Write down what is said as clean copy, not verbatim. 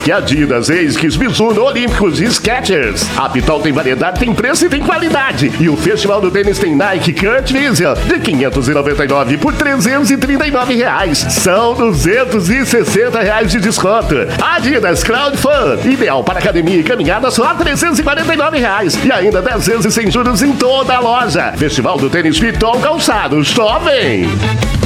Que Adidas, Esquis, Mizuno, Olímpicos e Skechers. A Pitol tem variedade, tem preço e tem qualidade. E o Festival do Tênis tem Nike, Kurt Vision, de R$599 por R$339. São R$260 de desconto. Adidas Crowd Fun, ideal para academia e caminhada, só R$349. E ainda 10 vezes sem juros em toda a loja. Festival do Tênis Pitol Calçados, só vem!